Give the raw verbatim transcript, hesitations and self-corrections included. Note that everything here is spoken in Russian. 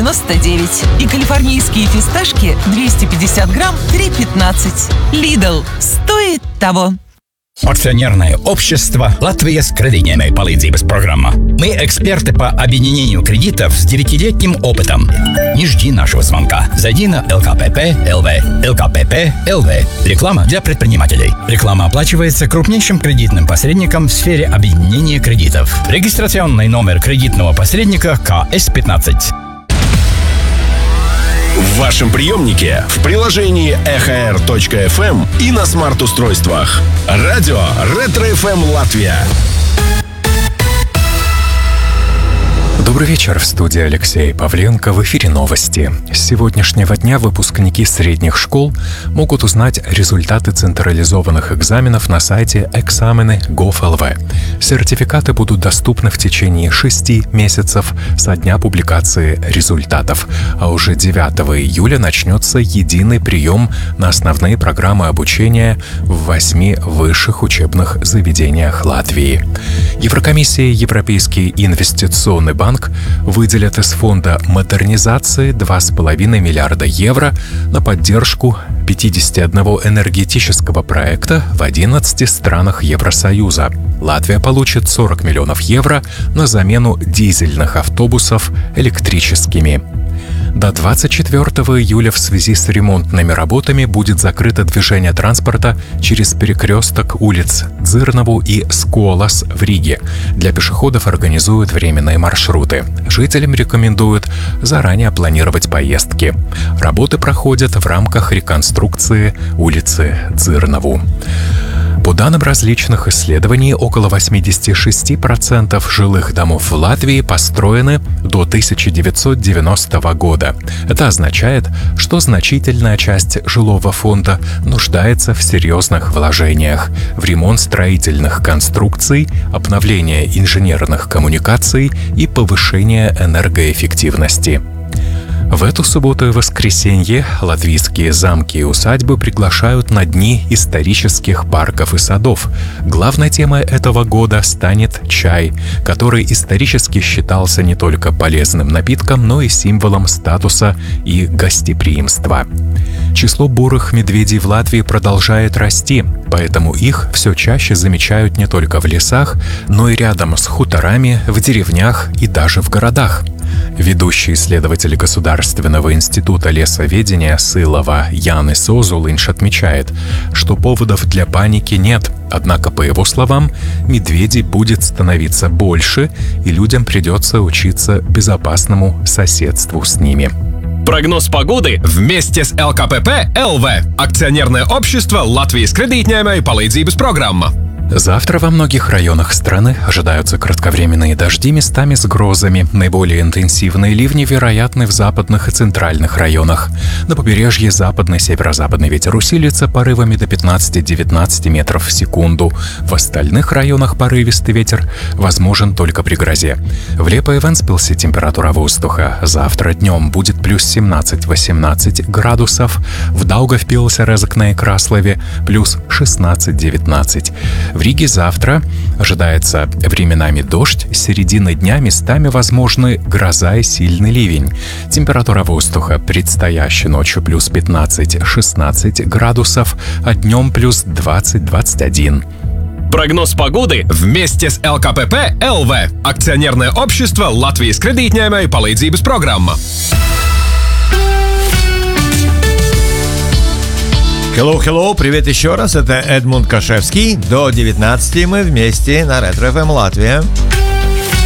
девяносто девять. И калифорнийские фисташки двести пятьдесят грамм три пятнадцать. Lidl. Стоит того. Акционерное общество «Латвия с кредитной palīdzības программа». Мы эксперты по объединению кредитов с девятилетним опытом. Не жди нашего звонка. Зайди на эл ка пэ пэ точка эл ви. эл ка пэ пэ точка эл ви. Реклама для предпринимателей. Реклама оплачивается крупнейшим кредитным посредником в сфере объединения кредитов. Регистрационный номер кредитного посредника ка эс пятнадцать. В вашем приемнике, в приложении эхо эр точка эф эм и на смарт-устройствах. Радио Ретро эф эм Латвия. Добрый вечер, в студии Алексей Павленко, в эфире новости. С сегодняшнего дня выпускники средних школ могут узнать результаты централизованных экзаменов на сайте экзамены точка гов точка эл ви. Сертификаты будут доступны в течение шести месяцев со дня публикации результатов, а уже девятого июля начнется единый прием на основные программы обучения в восьми высших учебных заведениях Латвии. Еврокомиссия и Европейский инвестиционный банк выделят из фонда модернизации два с половиной миллиарда евро на поддержку пятидесяти одного энергетического проекта в одиннадцати странах Евросоюза. Латвия получит сорок миллионов евро на замену дизельных автобусов электрическими. До двадцать четвёртого июля в связи с ремонтными работами будет закрыто движение транспорта через перекресток улиц Дзырнову и Сколас в Риге. Для пешеходов организуют временные маршруты. Жителям рекомендуют заранее планировать поездки. Работы проходят в рамках реконструкции улицы Дзырнову. По данным различных исследований, около восемьдесят шесть процентов жилых домов в Латвии построены до тысяча девятьсот девяностого года. Это означает, что значительная часть жилого фонда нуждается в серьезных вложениях в ремонт строительных конструкций, обновление инженерных коммуникаций и повышение энергоэффективности. В эту субботу и воскресенье латвийские замки и усадьбы приглашают на дни исторических парков и садов. Главной темой этого года станет чай, который исторически считался не только полезным напитком, но и символом статуса и гостеприимства. Число бурых медведей в Латвии продолжает расти, поэтому их все чаще замечают не только в лесах, но и рядом с хуторами, в деревнях и даже в городах. Ведущий исследователь Государственного института лесоведения Сылова Янис Озулинш отмечает, что поводов для паники нет. Однако, по его словам, медведей будет становиться больше, и людям придется учиться безопасному соседству с ними. Прогноз погоды вместе с эл ка пэ пэ точка эл ви. Акционерное общество «Латвия с кредитной palīdzības программа». Завтра во многих районах страны ожидаются кратковременные дожди местами с грозами. Наиболее интенсивные ливни вероятны в западных и центральных районах. На побережье западный северо-западный ветер усилится порывами до пятнадцати-девятнадцати метров в секунду. В остальных районах порывистый ветер возможен только при грозе. В Лепо и Вентспилсе температура воздуха завтра днем будет плюс семнадцать-восемнадцать градусов. В Даугавпилсе, Резекне и Краслове плюс шестнадцать-девятнадцать. В Риге завтра ожидается временами дождь, с середины дня местами возможны гроза и сильный ливень. Температура воздуха предстоящей ночью плюс пятнадцать-шестнадцать градусов, а днем плюс двадцать-двадцать один. Прогноз погоды вместе с эл ка пэ пэ точка эл ви. Акционерное общество «Латвия с кредитной palīdzības программа». Hello, hello, привет еще раз, это Эдмунд Кашевский. До девятнадцати мы вместе на Ретро эф эм Латвия.